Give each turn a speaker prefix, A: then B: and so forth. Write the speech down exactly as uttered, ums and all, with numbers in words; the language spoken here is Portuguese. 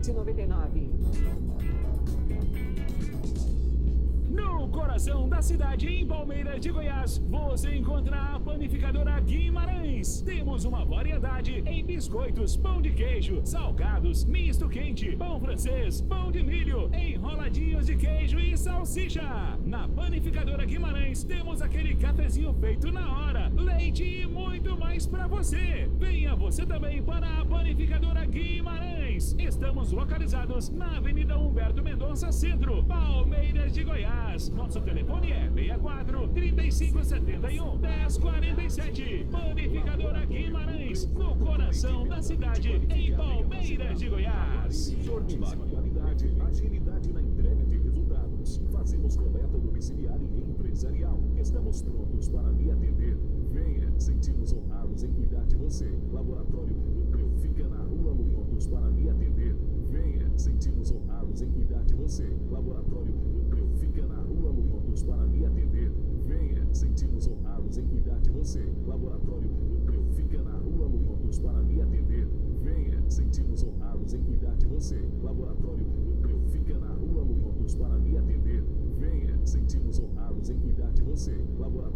A: e noventa e nove.
B: No coração da cidade, em Palmeiras de Goiás, você encontra a Panificadora Guimarães. Temos uma variedade em biscoitos, pão de queijo, salgados, misto quente, pão francês, pão de milho, enroladinhos de queijo e salsicha. Na Panificadora Guimarães, temos aquele cafezinho feito na hora, leite e muito mais para você. Venha você também para a Panificadora Guimarães. Estamos localizados na Avenida Humberto Mendonça Centro, Palmeiras de Goiás. Nosso telefone é seis quatro, três cinco sete um, um zero quatro sete. Panificadora Guimarães, no coração da cidade, em Palmeiras de Goiás.
C: Fortíssima qualidade, agilidade na entrega de resultados. Fazemos coleta domiciliar e empresarial. Estamos prontos para lhe atender. Venha, sentimos honrados em cuidar de você. Laboratório Núcleo fica na Rua Luiz para lhe atender. Venha, sentimos honrados em cuidar de você. Laboratório Núcleo fica na Rua Luiz para lhe atender. Venha, sentimos honrados em cuidar de você. Laboratório Núcleo fica na Rua Luiz para lhe atender. Venha, sentimos honrados em cuidar de você. Laboratório Núcleo fica na Rua Luiz para lhe atender. Venha, sentimos honrados em cuidar de você. Laboratório